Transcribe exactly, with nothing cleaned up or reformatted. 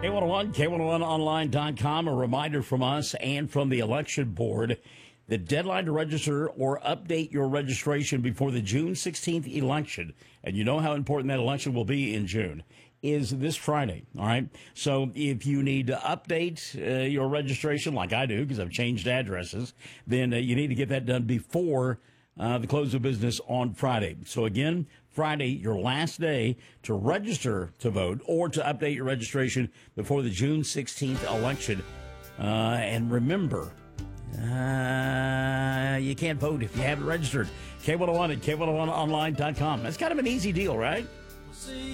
K one oh one, K one oh one online dot com. A reminder from us and from the election board. The deadline to register or update your registration before the June sixteenth election, and you know how important that election will be in June, is this Friday, all right? So if you need to update uh, your registration, like I do, because I've changed addresses, then uh, you need to get that done before uh, the close of business on Friday. So again, Friday, your last day to register to vote or to update your registration before the June sixteenth election. Uh, and remember, uh, you can't vote if you haven't registered. K one oh one at K one oh one online dot com. That's kind of an easy deal, right?